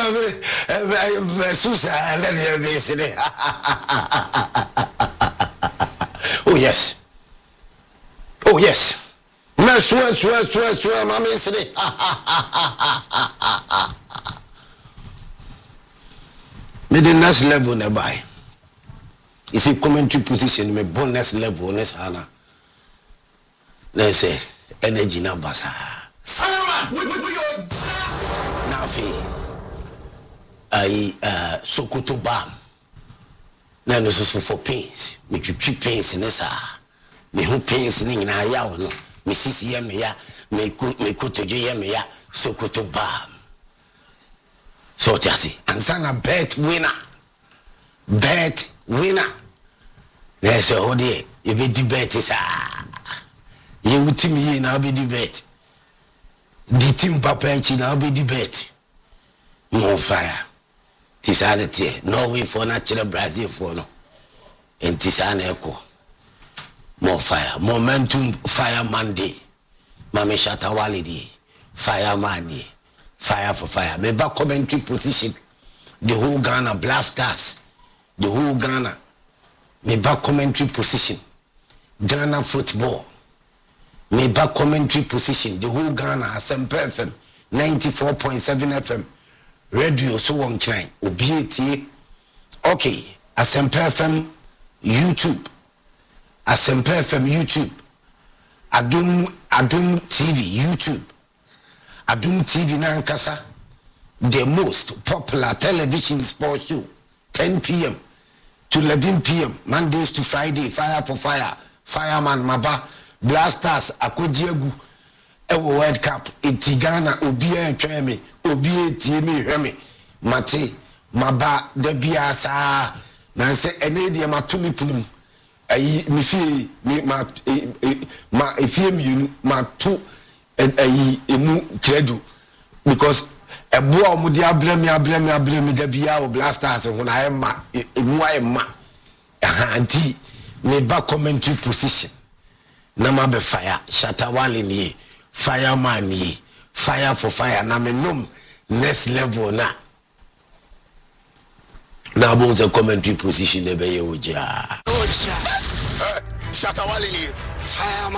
Susa, let me say. Oh, yes. Oh, yes. Swear, mammy, say. Me the next level nearby. You see, commentary position, me bonus level, next Hana. Let's say, energy numbers. Now, Sokoto Bam. Now, no so for pains. Me keep pains in this. Me who pains in a yaw, no. Me sisi ya me ya. Me kuto ya me ya. Sokoto Bam. So, Jassy, and son a bet winner. Bet winner. There's a whole day. You be debate is you will team ye now be debate. The team Papenchi now be debate. More fire. Tisanity. Norway for natural Brazil for no. And Tisan echo. More fire. Momentum fire Monday. Mame Shatawali day. Fire money. Fire for fire. Me back commentary position. The whole Ghana Blasters. The whole Ghana. Me back commentary position. Ghana football. Me back commentary position. The whole Ghana Asempa FM 94.7 FM. Radio so on crime. Obieti. Okay. Asempa FM YouTube. Asempa FM YouTube. Adum TV YouTube. Adum TV Nankasa. The most popular television sports show. 10 p.m. to 11 p.m. Mondays to Friday. Fire for fire. Fireman Maba. Blasters Akodiegu. Ewo World Cup. Itigana. Obia Cheme. Obia Tiemi Remy. Mate. Maba. Debiasa. Nanse Enedia Matumi Punum. Mi fi ma efie mienu ma to emu credo because eboa omudi ablemi da bia o Blasters ho na ema emu ayema anti me ba commentary position na ma be fire Shatawale ni fireman ni fire for fire na me nom next level na bonza commentary position e be ye oja Shatawale ni fireman